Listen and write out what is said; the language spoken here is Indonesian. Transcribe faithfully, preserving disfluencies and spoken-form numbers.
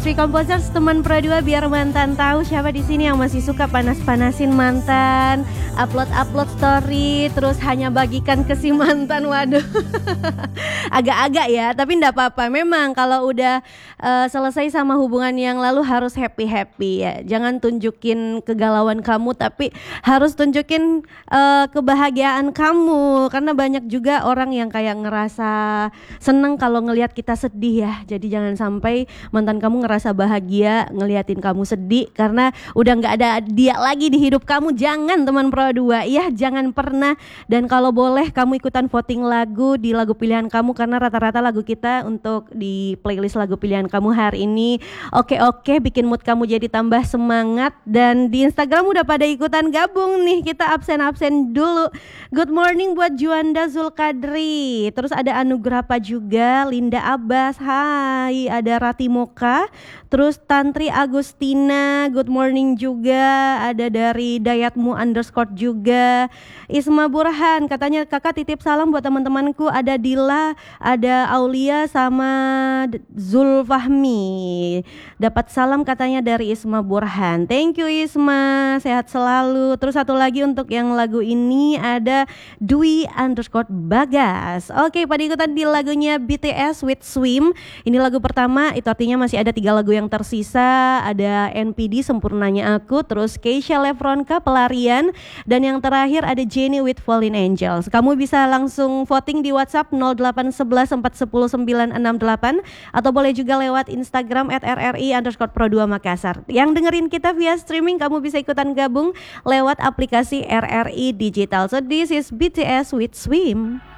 Three Composers, teman Pro dua biar mantan tahu siapa di sini yang masih suka panas-panasin mantan, upload-upload story, terus hanya bagikan ke si mantan. Waduh, agak-agak ya, tapi enggak apa-apa. Memang kalau udah uh, selesai sama hubungan yang lalu harus happy-happy ya. Jangan tunjukin kegalauan kamu, tapi harus tunjukin uh, kebahagiaan kamu. Karena banyak juga orang yang kayak ngerasa seneng kalau ngelihat kita sedih ya. Jadi jangan sampai mantan kamu ngerasa bahagia ngeliatin kamu sedih karena udah nggak ada dia lagi di hidup kamu. Jangan, teman Pro dua ya, jangan pernah. Dan kalau boleh kamu ikutan voting lagu di lagu pilihan kamu, karena rata-rata lagu kita untuk di playlist lagu pilihan kamu hari ini oke-oke, bikin mood kamu jadi tambah semangat. Dan di Instagram udah pada ikutan gabung nih, kita absen-absen dulu. Good morning buat Juanda Zulkadri, terus ada Anugrapa juga, Linda Abbas, hai, ada Rati Moka, terus Tantri Agustina, good morning juga, ada dari Dayatmu underscore juga, Isma Burhan katanya kakak titip salam buat teman-temanku, ada Dila, ada Aulia sama Zulfahmi, dapat salam katanya dari Isma Burhan. Thank you Isma, sehat selalu. Terus satu lagi untuk yang lagu ini ada Dwi underscore Bagas. Oke, pada ikutan di lagunya B T S with Swim. Ini lagu pertama, itu artinya masih ada tiga lagu yang tersisa. Ada N P D Sempurnanya Aku, terus Keisha Lefronka Pelarian, dan yang terakhir ada Jennie with Fallen Angels. Kamu bisa langsung voting di WhatsApp nol delapan satu satu empat satu nol sembilan enam delapan atau boleh juga lewat Instagram at r r i underscore pro dua Makassar. Yang dengerin kita via streaming, kamu bisa ikutan gabung lewat aplikasi R R I Digital. So this is B T S with Swim.